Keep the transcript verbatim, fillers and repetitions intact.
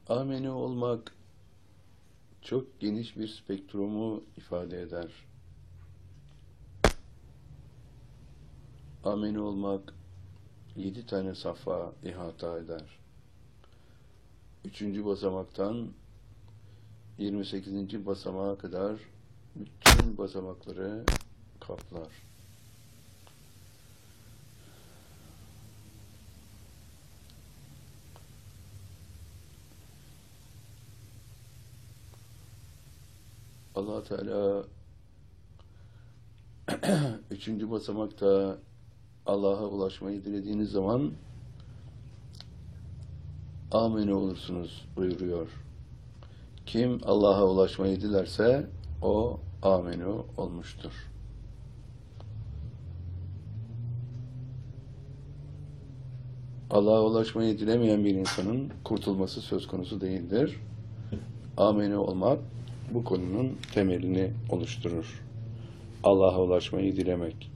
Ameni olmak çok geniş bir spektrumu ifade eder. Ameni olmak yedi tane safa ihata eder. Üçüncü basamaktan yirmi sekizinci basamağa kadar bütün basamakları kaplar. Allah Teala üçüncü basamakta Allah'a ulaşmayı dilediğiniz zaman ameni olursunuz buyuruyor. Kim Allah'a ulaşmayı dilerse o ameni olmuştur. Allah'a ulaşmayı dilemeyen bir insanın kurtulması söz konusu değildir. Ameni olmak bu konunun temelini oluşturur. Allah'a ulaşmayı dilemek.